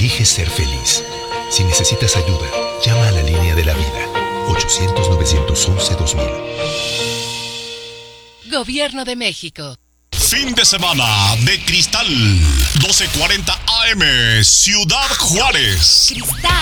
Elige ser feliz. Si necesitas ayuda, llama a la línea de la vida. 800-911-2000. Gobierno de México. Fin de semana de Cristal. 12:40 AM, Ciudad Juárez. Cristal.